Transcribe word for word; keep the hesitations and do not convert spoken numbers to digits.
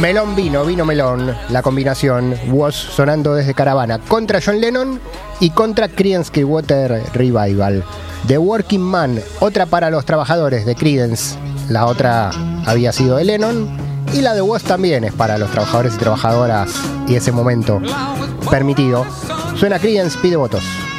Melón Vino, Vino Melón, la combinación Was sonando desde Caravana contra John Lennon y contra Creedence Clearwater Revival. The Working Man, otra para los trabajadores de Creedence, la otra había sido de Lennon, y la de Was también es para los trabajadores y trabajadoras y ese momento permitido. Suena Creedence, pide votos.